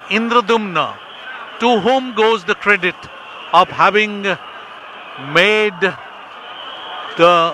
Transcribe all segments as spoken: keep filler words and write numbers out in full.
Indradumna, to whom goes the credit of having made the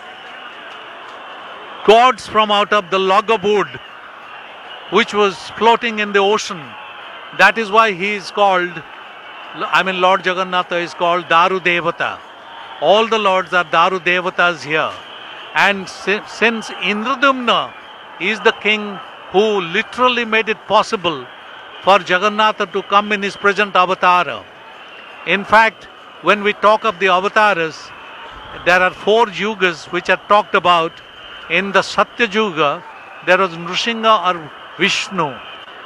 gods from out of the log of wood which was floating in the ocean. That is why he is called, I mean Lord Jagannatha is called Daru Devata. All the lords are Daru Devatas here. And since Indradumna is the king who literally made it possible for Jagannatha to come in his present avatar. In fact, when we talk of the avatars, there are four yugas which are talked about. In the Satya Yuga, there was Nrsimha or Vishnu.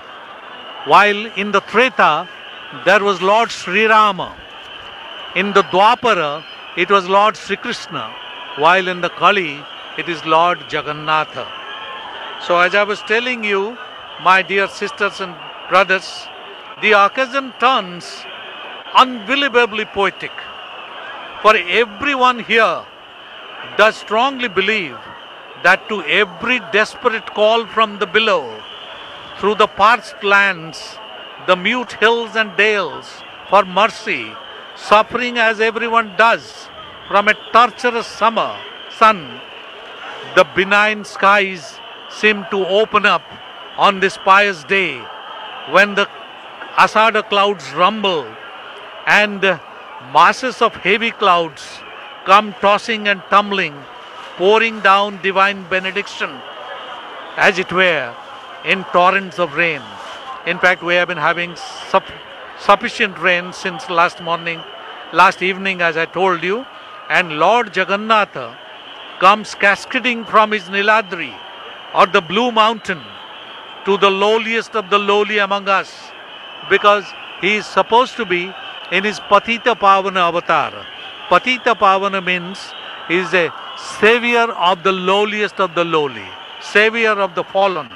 While in the Treta, there was Lord Sri Rama. In the Dwapara, it was Lord Sri Krishna. While in the Kali, it is Lord Jagannatha. So as I was telling you, my dear sisters and brothers, the occasion turns unbelievably poetic. For everyone here does strongly believe that to every desperate call from the below, through the parched lands, the mute hills and dales, for mercy, suffering as everyone does from a torturous summer sun, the benign skies seem to open up on this pious day when the Asada clouds rumble and masses of heavy clouds come tossing and tumbling, pouring down divine benediction, as it were, in torrents of rain. In fact, we have been having sup- sufficient rain since last morning, last evening, as I told you, and Lord Jagannatha comes cascading from his Niladri or the Blue Mountain to the lowliest of the lowly among us, because he is supposed to be in his Patita Pavana avatar. Patita Pavana means he is a savior of the lowliest of the lowly, savior of the fallen.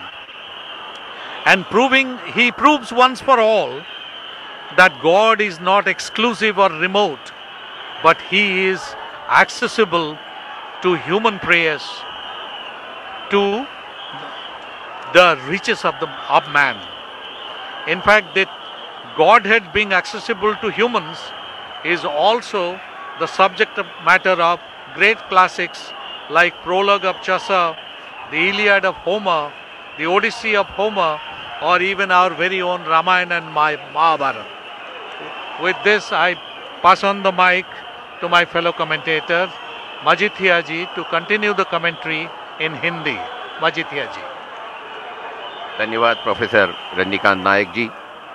And proving, he proves once for all that God is not exclusive or remote, but he is accessible to human prayers, to the riches of, the, of man. In fact, that Godhead being accessible to humans is also the subject of matter of great classics like Prologue of Chaucer, the Iliad of Homer, the Odyssey of Homer, or even our very own Ramayana and Mahabharata. With this, I pass on the mic to my fellow commentator, Majithia ji, to continue the commentary in Hindi. Majithia ji. धन्यवाद professor Rajinikanth नायक जी।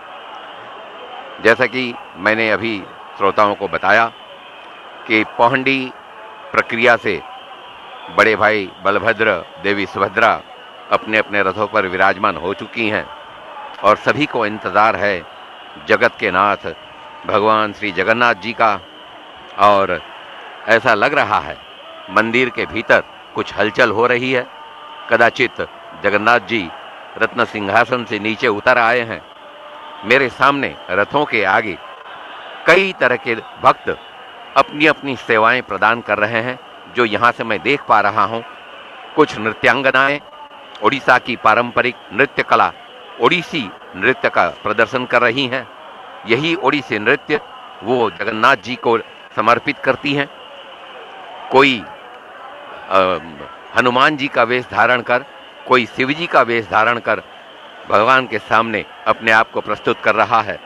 जैसा कि मैंने अभी श्रोताओं को बताया कि पौहंडी प्रक्रिया से बड़े भाई बलभद्र, देवी सुभद्रा अपने अपने रथों पर विराजमान हो चुकी हैं और सभी को इंतज़ार है जगत के नाथ भगवान श्री जगन्नाथ जी का। और ऐसा लग रहा है मंदिर के भीतर कुछ हलचल हो रही है। कदाचित जगन्नाथ जी रत्न सिंहासन से नीचे उतर आए हैं। मेरे सामने रथों के आगे कई तरह के भक्त अपनी अपनी सेवाएं प्रदान कर रहे हैं, जो यहाँ से मैं देख पा रहा हूँ। कुछ नृत्यांगनाएं ओडिशा की पारंपरिक नृत्य कला ओडिसी नृत्य का प्रदर्शन कर रही हैं। यही ओडिसी नृत्य वो जगन्नाथ जी को समर्पित करती हैं। कोई आ, हनुमान जी का वेश धारण कर, कोई शिव जी का वेश धारण कर भगवान के सामने अपने आप को प्रस्तुत कर रहा है।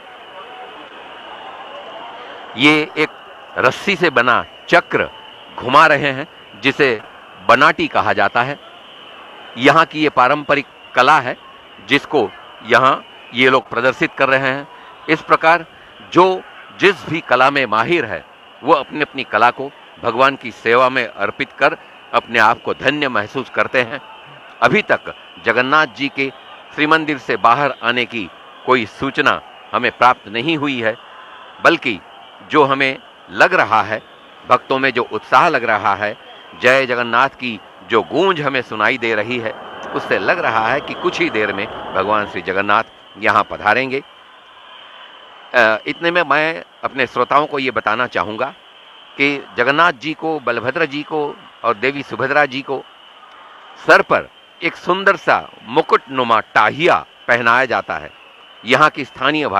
ये एक रस्सी से बना चक्र घुमा रहे हैं, जिसे बनाटी कहा जाता है। यहाँ की ये पारंपरिक कला है जिसको यहाँ ये लोग प्रदर्शित कर रहे हैं। इस प्रकार जो जिस भी कला में माहिर है वो अपनी अपनी कला को भगवान की सेवा में अर्पित कर अपने आप को धन्य महसूस करते हैं। अभी तक जगन्नाथ जी के श्रीमंदिर से बाहर आने की कोई सूचना हमें प्राप्त नहीं हुई है, बल्कि जो हमें लग रहा है, भक्तों में जो उत्साह लग रहा है, जय जगन्नाथ की जो गूंज हमें सुनाई दे रही है, उससे लग रहा है कि कुछ ही देर में भगवान श्री जगन्नाथ यहाँ पधारेंगे। इतने में मैं अपने श्रोताओं को ये बताना चाहूँगा कि जगन्नाथ जी को, बलभद्र जी को और देवी सुभद्रा जी को सर पर एक सुंदर सा मुकुट नुमा टाहिया पहनाया जाता है। यहाँ की स्थानीय